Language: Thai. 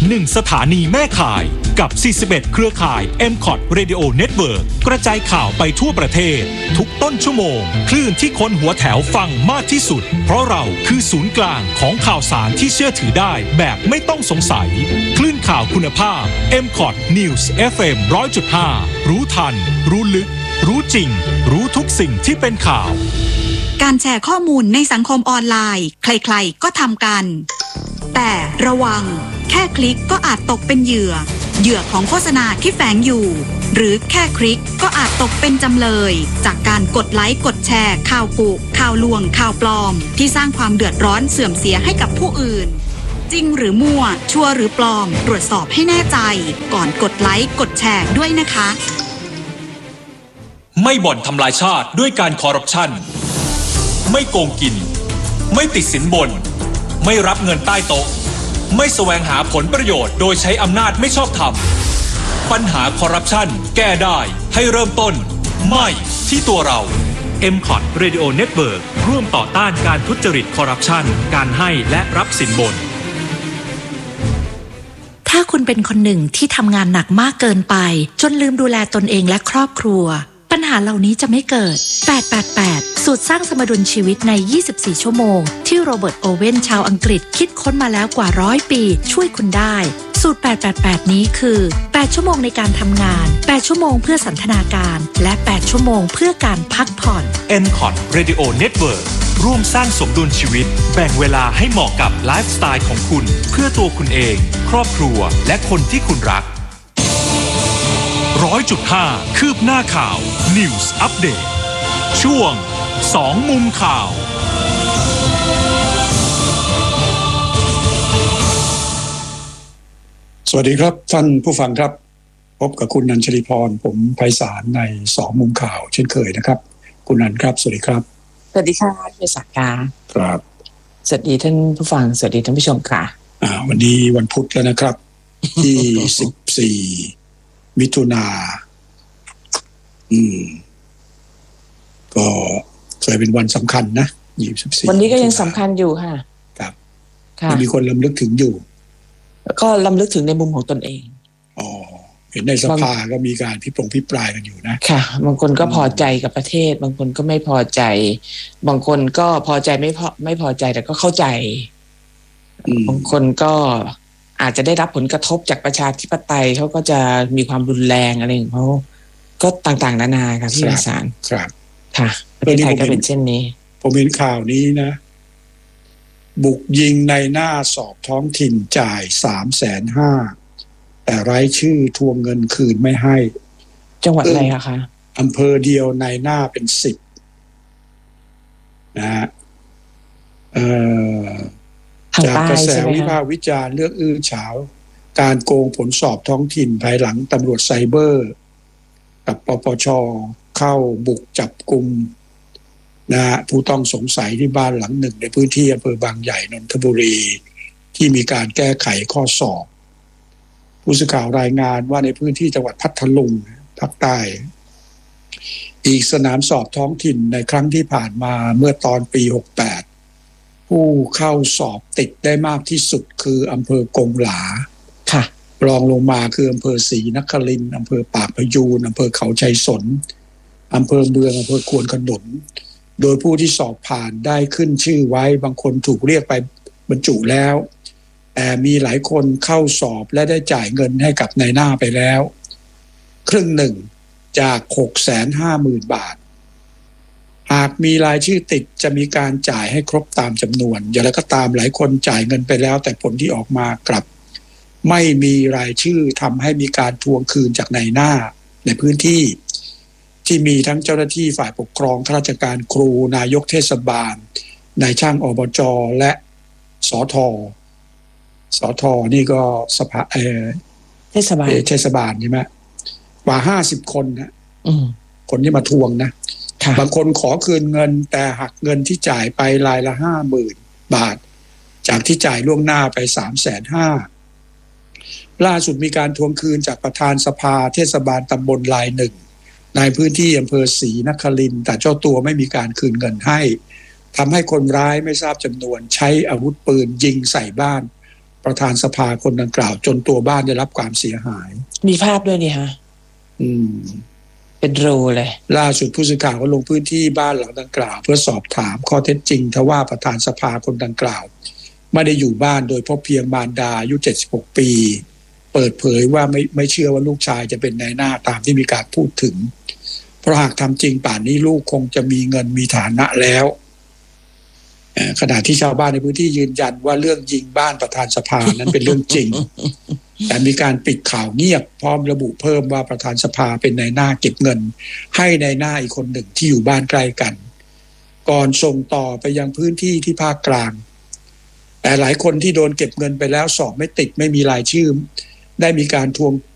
1 สถานีแม่ข่ายกับ41เครือข่าย MCOT Radio Network กระจายข่าวไปทั่วประเทศทุกต้นชั่วโมงคลื่นที่คนหัวแถวฟังมากที่สุดเพราะเราคือศูนย์กลางของข่าวสารที่เชื่อถือได้แบบไม่ต้องสงสัยคลื่นข่าวคุณภาพ MCOT News FM 100.5 รู้ทันรู้ลึกรู้จริงรู้ทุกสิ่งที่เป็นข่าวการแชร์ข้อมูลในสังคมออนไลน์ใครๆก็ทำกันแต่ระวังแค่คลิกก็อาจตกเป็นเหยื่อของโฆษณาที่แฝงอยู่หรือแค่คลิกก็อาจตกเป็นจำเลยจากการกดไลค์กดแชร์ข่าวกุข่าวลวงข่าวปลอมที่สร้างความเดือดร้อนเสื่อมเสียให้กับผู้อื่นจริงหรือมั่วชัวร์หรือปลอมตรวจสอบให้แน่ใจก่อนกดไลค์กดแชร์ด้วยนะคะไม่บ่อนทำลายชาติด้วยการคอร์รัปชันไม่โกงกินไม่ติดสินบนไม่รับเงินใต้โต๊ะไม่แสวงหาผลประโยชน์โดยใช้อำนาจไม่ชอบธรรมปัญหาคอร์รัปชันแก้ได้ให้เริ่มต้นไม่ที่ตัวเรา MCOT Radio Network ร่วมต่อต้านการทุจริตคอร์รัปชันการให้และรับสินบนถ้าคุณเป็นคนหนึ่งที่ทำงานหนักมากเกินไปจนลืมดูแลตนเองและครอบครัวปัญหาเหล่านี้จะไม่เกิด888สูตรสร้างสมดุลชีวิตใน24ชั่วโมงที่โรเบิร์ตโอเว่นชาวอังกฤษคิดค้นมาแล้วกว่า100ปีช่วยคุณได้สูตร888นี้คือ8ชั่วโมงในการทำงาน8ชั่วโมงเพื่อสันทนาการและ8ชั่วโมงเพื่อการพักผ่อน MCOT Radio Network ร่วมสร้างสมดุลชีวิตแบ่งเวลาให้เหมาะกับไลฟ์สไตล์ของคุณเพื่อตัวคุณเองครอบครัวและคนที่คุณรัก100.5 คืบหน้าข่าว News Update ช่วง2มุมข่าวสวัสดีครับท่านผู้ฟังครับพบกับคุณนันชลิพรผมไพศาลใน2มุมข่าวเช่นเคยนะครับคุณนันครับสวัสดีครับสวัสดีค่ะเภสัชค่ะครับสวัสดีท่านผู้ฟังสวัสดีท่านผู้ชมค่ะวันนี้วันพุธแล้วนะครับที่14มิถุนายนก็เคยเป็นวันสำคัญนะ24 วันนี้ก็ยังสำคัญอยู่ค่ะครับมีคนรำลึกถึงอยู่ก็รำลึกถึงในมุมของตนเองเห็นในสภาก็มีการพิปรายกันอยู่นะค่ะบางคนก็พอใจกับประเทศบางคนก็ไม่พอใจบางคนก็พอใจไม่พอใจแต่ก็เข้าใจบางคนก็อาจจะได้รับผลกระทบจากประชาธิปไตยเขาก็จะมีความรุนแรงอะไรของเขาก็ต่างๆนานาครับพี่ประสานครับค่ะประเทศไทยก็เป็นเช่นนี้ผมเห็นข่าวนี้นะบุกยิงในหน้าสอบท้องถิ่นจ่าย 350,000 แต่ไร้ชื่อทวงเงินคืนไม่ให้จังหวัดอะไรอะคะอำเภอเดียวในหน้าเป็น10นะฮะจากกระแสวิพากษ์วิจารณ์เรื่องอื้อฉาวการโกงผลสอบท้องถิ่นภายหลังตำรวจไซเบอร์กับปปช.เข้าบุกจับกุมนะผู้ต้องสงสัยที่บ้านหลังหนึ่งในพื้นที่อำเภอบางใหญ่นนทบุรีที่มีการแก้ไขข้อสอบผู้สื่อข่าวรายงานว่าในพื้นที่จังหวัดพัทลุงภาคใต้อีกสนามสอบท้องถิ่นในครั้งที่ผ่านมาเมื่อตอนปี68ผู้เข้าสอบติดได้มากที่สุดคืออำเภอกงหลาค่ะรองลงมาคืออำเภอศรีนครินทร์อำเภอปากพยูนอำเภอเขาชัยสนอำเภอเมืองอำเภอควนขนุนโดยผู้ที่สอบผ่านได้ขึ้นชื่อไว้บางคนถูกเรียกไปบรรจุแล้วแต่มีหลายคนเข้าสอบและได้จ่ายเงินให้กับนายหน้าไปแล้วครึ่งหนึ่งจาก 650,000 บาทหากมีรายชื่อติดจะมีการจ่ายให้ครบตามจำนวนอย่างไรก็ตามหลายคนจ่ายเงินไปแล้วแต่ผลที่ออกมากลับไม่มีรายชื่อทำให้มีการทวงคืนจากนายหน้าในพื้นที่ที่มีทั้งเจ้าหน้าที่ฝ่ายปกครองข้าราชการครูนายกเทศบาลนายช่างอบจ.และสท.นี่ก็สภาเทศบาลใช่ไหมกว่า50คนนะคนที่มาทวงนะบางคนขอคืนเงินแต่หักเงินที่จ่ายไปรายละ 50,000 บาทจากที่จ่ายล่วงหน้าไป 350,000 ล่าสุดมีการทวงคืนจากประธานสภาเทศบาลตำบลรายหนึ่งในพื้นที่อำเภอศรีนครินทร์แต่เจ้าตัวไม่มีการคืนเงินให้ทำให้คนร้ายไม่ทราบจำนวนใช้อาวุธปืนยิงใส่บ้านประธานสภาคนดังกล่าวจนตัวบ้านได้รับความเสียหายมีภาพด้วยนี่ฮะเป็นรูเลยล่าสุดผู้สื่อข่าวก็ลงพื้นที่บ้านหลังดังกล่าวเพื่อสอบถามข้อเท็จจริงทว่าประธานสภาคนดังกล่าวไม่ได้อยู่บ้านโดยพบเพียงมารดาอายุ76 ปีเปิดเผยว่าไม่เชื่อว่าลูกชายจะเป็นนายหน้าตามที่มีการพูดถึงเพราะหากทำจริงป่านนี้ลูกคงจะมีเงินมีฐานะแล้วขณะที่ชาวบ้านในพื้นที่ยืนยันว่าเรื่องยิงบ้านประธานสภานั้นเป็นเรื่องจริง แต่มีการปิดข่าวเงียบพร้อมระบุเพิ่มว่าประธานสภาเป็นนายหน้าเก็บเงินให้นายหน้าอีกคนหนึ่งที่อยู่บ้านใกล้กันก่อนส่งต่อไปยังพื้นที่ที่ภาคกลางแต่หลายคนที่โดนเก็บเงินไปแล้วสอบไม่ติดไม่มีรายชื่อได้มีการทวง